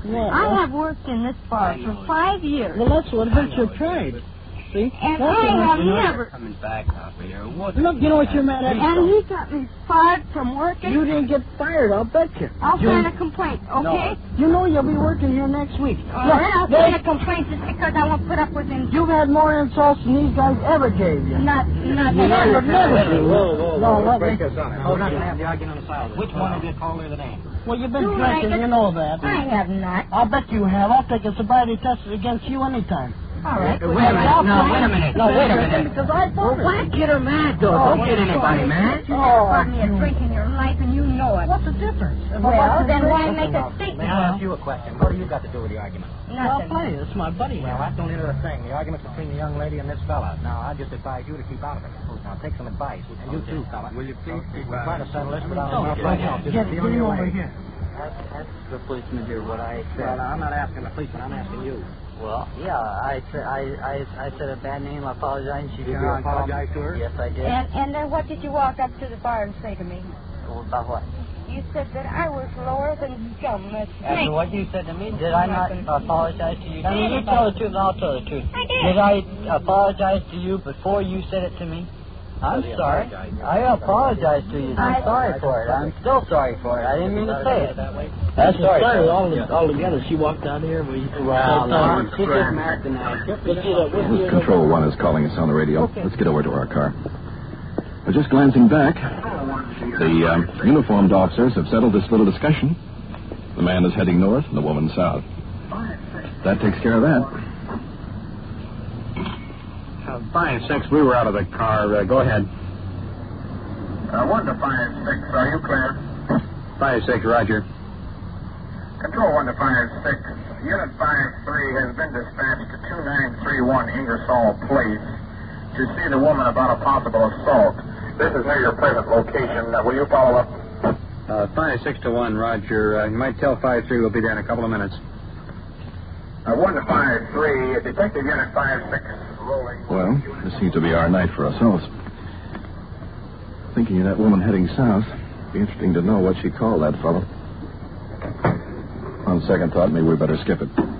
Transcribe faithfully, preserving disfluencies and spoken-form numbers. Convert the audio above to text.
Well, I have worked in this bar for five years. Well, that's what hurts your pride. See? And That's I what have hurts your never... Coming back up here. What? Look, you know what you're mad at? And he got me fired from working. You didn't get fired, I'll bet you. I'll you, sign a complaint, okay? No. You know you'll be working here next week. All Look, right, I'll they- sign a complaint just because I won't put up with him. You've had more insults than these guys ever gave you. Not, not You that. never, never. Whoa, whoa, No, whoa. let Break me- this up. Hold on, have the argument on the side. Which one of you called her the name? Well, you've been You drinking, like it? you know that. I have not. I'll bet you have. I'll take a sobriety test against you anytime. All right. Wait a minute. No, wait a minute. No, wait a minute. Because I Well, thought why get her mad, though? Oh, Don't get anybody mad. You never bought me a drink in your life, and you know it. What's the difference? If I Well, want to then drink- why make a May statement? I ask you a question? What do you got to do with the argument? Well, Nothing. play. It's my buddy. Well, that don't enter a thing. The argument's between the young lady and this fella. Now, I just advise you to keep out of it. Now, take some advice. And you too, fella. Will you please keep We'll try to settle this without Oh, enough get, right now. Just get, be get on him your over way. here. Ask, ask the policeman here what I Well, said. now, I'm not asking the policeman. I'm asking you. Well, yeah, I said I, I, I said a bad name. I apologize. She Did did you not call me. apologize to her? Yes, I did. And, and then what did you walk up to the bar and say to me? Well, about what? You said that I was lower than scum. That's After snake. what you said to me, did I not apologize to you? I Did did. you tell the truth and I'll tell the truth? I did. Did I apologize to you before you said it to me? I'm Well, you sorry. apologized. I apologize to you. I'm I- sorry for it. I'm still sorry for it. I didn't mean to say it. That way? That's sorry. Sorry, for all, it. all together. She walked out here. We, Well, uh, no, she gets mad tonight. We'll see that. We'll see that. Control one is calling us on the radio. Okay. Let's get over to our car. But just glancing back, the um, uniformed officers have settled this little discussion. The man is heading north and the woman south. That takes care of that. Uh, five, six, we were out of the car. Uh, go ahead. Uh, one to five, six, are you clear? Five, six, Roger. Control one to five, six. Unit five, three has been dispatched to two nine three one Ingersoll Place to see the woman about a possible assault. This is near your present location. Uh, will you follow up? Uh, five, six to one, Roger. Uh, you might tell five, three we'll be there in a couple of minutes. Uh, one to five, three. Detective Unit five, six, rolling. Well, this seems to be our night for ourselves. Thinking of that woman heading south, be interesting to know what she called that fellow. On second thought, maybe we better skip it.